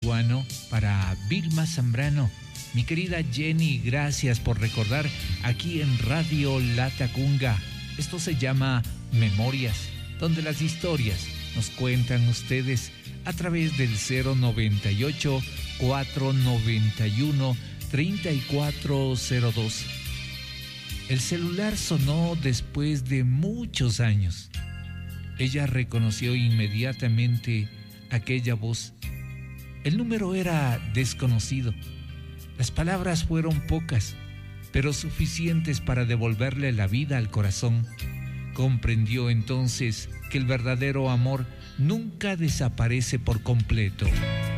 peruano para Vilma Zambrano. Mi querida Jenny, gracias por recordar aquí en Radio Latacunga. Esto se llama Memorias, donde las historias nos cuentan ustedes a través del 098-491-3402. El celular sonó después de muchos años. Ella reconoció inmediatamente aquella voz. El número era desconocido. Las palabras fueron pocas, pero suficientes para devolverle la vida al corazón. Comprendió entonces que el verdadero amor nunca desaparece por completo.